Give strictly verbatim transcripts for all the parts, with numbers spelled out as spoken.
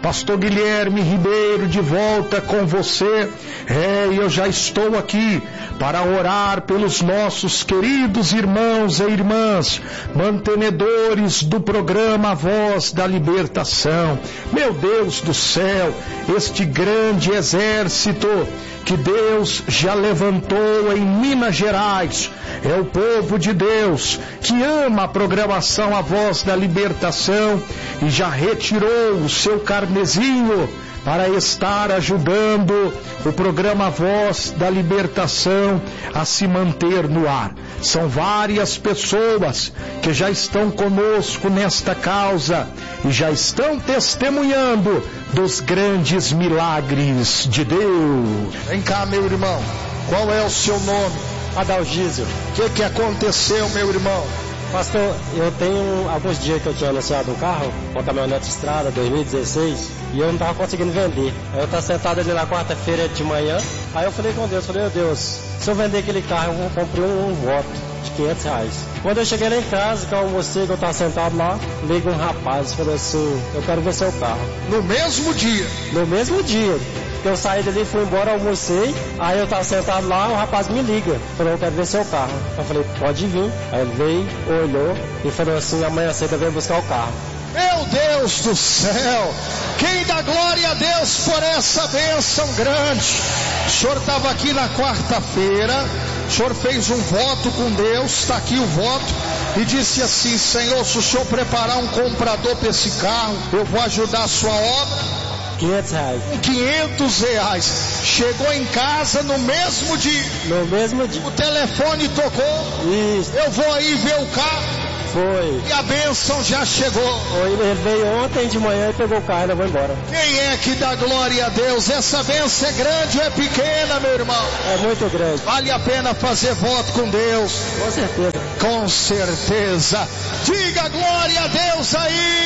Pastor Guilherme Ribeiro de volta com você. É, eu já estou aqui para orar pelos nossos queridos irmãos e irmãs, mantenedores do programa A Voz da Libertação. Meu Deus do céu, este grande exército que Deus já levantou em Minas Gerais, é o povo de Deus que ama a programação A Voz da Libertação e já retirou o seu carnezinho para estar ajudando o programa Voz da Libertação a se manter no ar. São várias pessoas que já estão conosco nesta causa e já estão testemunhando dos grandes milagres de Deus. Vem cá, meu irmão, qual é o seu nome? Adalgísio. O que que aconteceu, meu irmão? Pastor, eu tenho alguns dias que eu tinha anunciado um carro, uma caminhonete Estrada dois mil e dezesseis, e eu não estava conseguindo vender. Aí eu estava sentado ali na quarta-feira de manhã, aí eu falei com Deus, falei, meu Deus, se eu vender aquele carro, eu comprei um, um voto de quinhentos reais. Quando eu cheguei lá em casa, que eu almocei, que eu estava sentado lá, liga um rapaz e falou assim, eu quero ver seu carro. No mesmo dia? No mesmo dia. Eu saí dali, fui embora, almocei, aí eu tava sentado lá, o rapaz me liga, falou, eu quero ver seu carro. Eu falei, pode vir. Aí ele veio, olhou e falou assim, amanhã cedo eu venho buscar o carro. Meu Deus do céu, quem dá glória a Deus por essa bênção grande? O senhor estava aqui na quarta-feira, o senhor fez um voto com Deus, está aqui o voto, e disse assim, Senhor, se o senhor preparar um comprador para esse carro, eu vou ajudar a sua obra. quinhentos reais. quinhentos reais. Chegou em casa no mesmo dia. No mesmo dia. O telefone tocou. Isso. Eu vou aí ver o carro. Foi. E a bênção já chegou. Ele veio ontem de manhã e pegou o carro e levou embora. Quem é que dá glória a Deus? Essa bênção é grande ou é pequena, meu irmão? É muito grande. Vale a pena fazer voto com Deus? Com certeza. Com certeza. Diga glória a Deus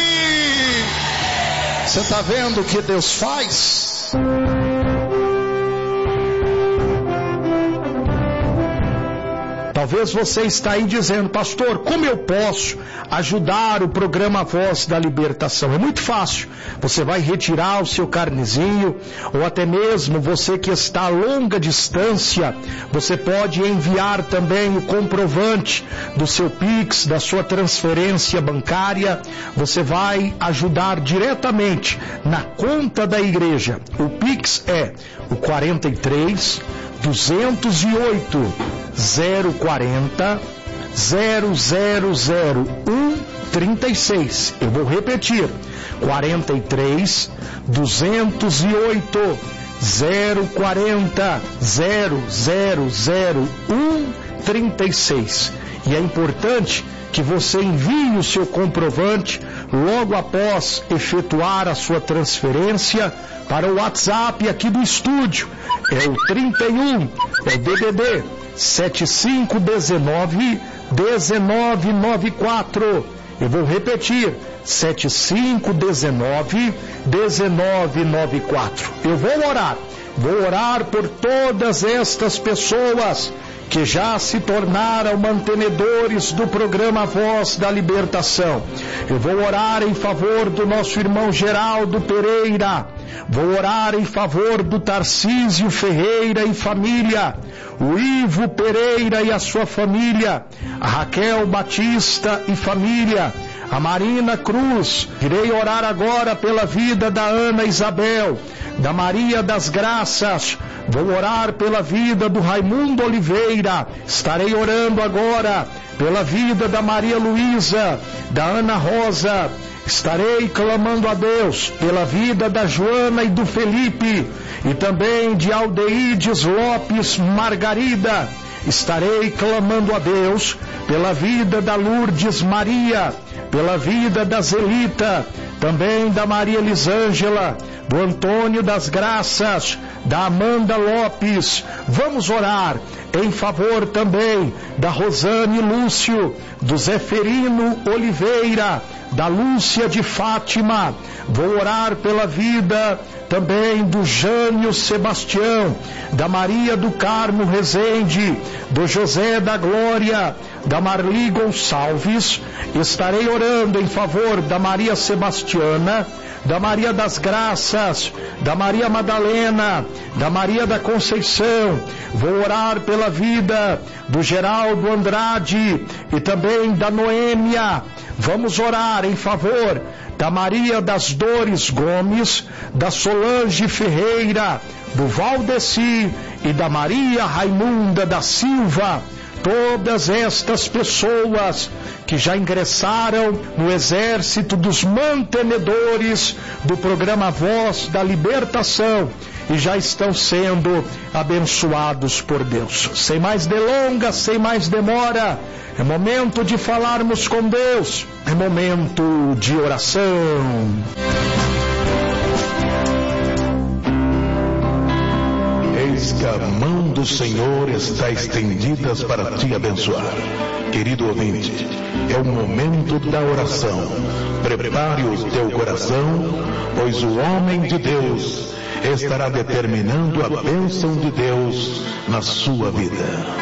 aí. Você está vendo o que Deus faz? Talvez você está aí dizendo, pastor, como eu posso ajudar o programa Voz da Libertação? É muito fácil. Você vai retirar o seu carnezinho, ou até mesmo você que está a longa distância, você pode enviar também o comprovante do seu Pix, da sua transferência bancária. Você vai ajudar diretamente na conta da igreja. O Pix é o quarenta e três, duzentos e oito, zero quarenta, zero zero zero um, trinta e seis. Eu vou repetir, quarenta e três, duzentos e oito, zero quarenta, zero zero zero um, trinta e seis. E é importante que você envie o seu comprovante logo após efetuar a sua transferência para o WhatsApp aqui do estúdio. É o trinta e um, é o D D D sete cinco um nove, um nove nove quatro. Eu vou repetir, sete cinco um nove, um nove nove quatro. Eu vou orar, vou orar por todas estas pessoas que já se tornaram mantenedores do programa Voz da Libertação. Eu vou orar em favor do nosso irmão Geraldo Pereira, vou orar em favor do Tarcísio Ferreira e família, o Ivo Pereira e a sua família, a Raquel Batista e família, a Marina Cruz. Irei orar agora pela vida da Ana Isabel, da Maria das Graças. Vou orar pela vida do Raimundo Oliveira. Estarei orando agora pela vida da Maria Luísa, da Ana Rosa. Estarei clamando a Deus pela vida da Joana e do Felipe, e também de Aldeides Lopes Margarida. Estarei clamando a Deus pela vida da Lourdes Maria, pela vida da Zelita, também da Maria Elisângela, do Antônio das Graças, da Amanda Lopes. Vamos orar em favor também da Rosane Lúcio, do Zeferino Oliveira, da Lúcia de Fátima. Vou orar pela vida também do Jânio Sebastião, da Maria do Carmo Rezende, do José da Glória, da Marli Gonçalves. Estarei orando em favor da Maria Sebastiana, da Maria das Graças, da Maria Madalena, da Maria da Conceição. Vou orar pela vida do Geraldo Andrade e também da Noêmia. Vamos orar em favor da Maria das Dores Gomes, da Solange Ferreira, do Valdeci e da Maria Raimunda da Silva. Todas estas pessoas que já ingressaram no exército dos mantenedores do programa Voz da Libertação e já estão sendo abençoados por Deus. Sem mais delongas, sem mais demora, é momento de falarmos com Deus, é momento de oração. Eis que a mão do Senhor está estendida para te abençoar. Querido ouvinte, é o momento da oração. Prepare o teu coração, pois o homem de Deus estará determinando a bênção de Deus na sua vida.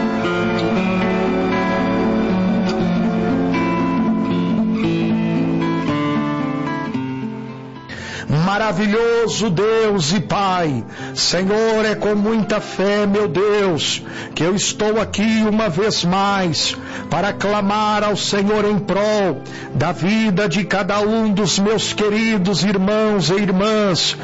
Maravilhoso Deus e Pai, Senhor, é com muita fé, meu Deus, que eu estou aqui uma vez mais para clamar ao Senhor em prol da vida de cada um dos meus queridos irmãos e irmãs,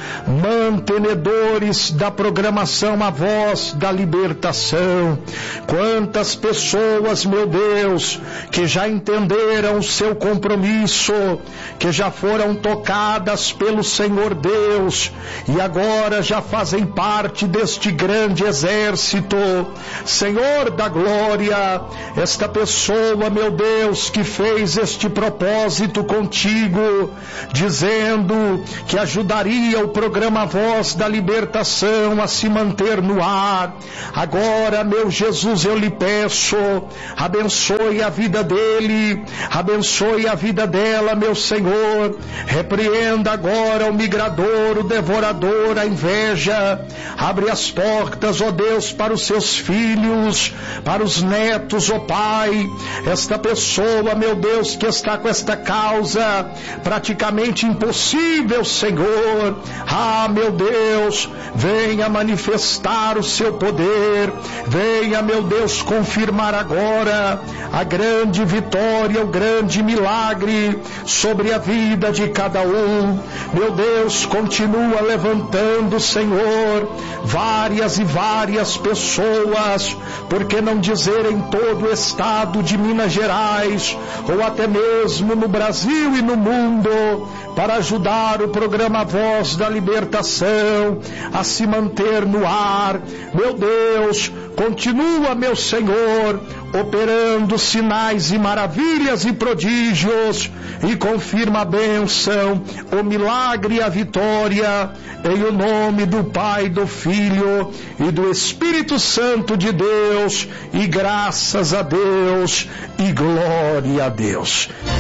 mantenedores da programação A Voz da Libertação. Quantas pessoas, meu Deus, que já entenderam o seu compromisso, que já foram tocadas pelo Senhor Deus e agora já fazem parte deste grande exército. Senhor da glória, esta pessoa, meu Deus, que fez este propósito contigo, dizendo que ajudaria o programa Voz da Libertação a se manter no ar. Agora, meu Jesus, eu lhe peço, abençoe a vida dele, abençoe a vida dela, meu Senhor. Repreenda agora o migrador, o devorador, a inveja. Abre as portas, ó Deus, para os seus filhos, para os netos, ó Pai. Esta pessoa, meu Deus, que está com esta causa praticamente impossível, Senhor. Ah, meu Deus, venha manifestar o seu poder. Venha, meu Deus, confirmar agora a grande vitória, o grande milagre sobre a vida de cada um. Meu Deus, continua levantando, Senhor, várias e várias pessoas, por que não dizer em todo o estado de Minas Gerais, ou até mesmo no Brasil e no mundo, para ajudar o programa Voz da Libertação a se manter no ar. Meu Deus, continua, meu Senhor, operando sinais e maravilhas e prodígios, e confirma a bênção, o milagre e a vitória, em o nome do Pai, do Filho e do Espírito Santo de Deus, e graças a Deus, e glória a Deus.